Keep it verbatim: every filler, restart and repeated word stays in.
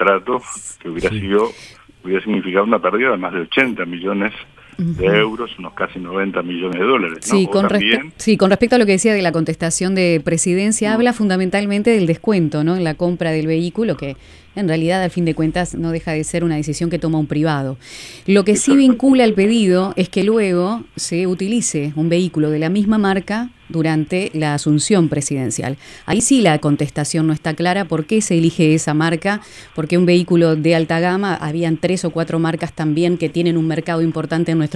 contrato que hubiera Sí. sido, hubiera significado una pérdida de más de ochenta millones de euros, unos casi noventa millones de dólares, ¿no? Sí, O con, también, respe sí, con respecto a lo que decía de la contestación de Presidencia, Mm. habla fundamentalmente del descuento, ¿no?, en la compra del vehículo, que en realidad, al fin de cuentas, no deja de ser una decisión que toma un privado. Lo que sí Exacto. vincula el pedido es que luego se utilice un vehículo de la misma marca durante la asunción presidencial. Ahí sí la contestación no está clara por qué se elige esa marca, porque un vehículo de alta gama, habían tres o cuatro marcas también que tienen un mercado importante en nuestro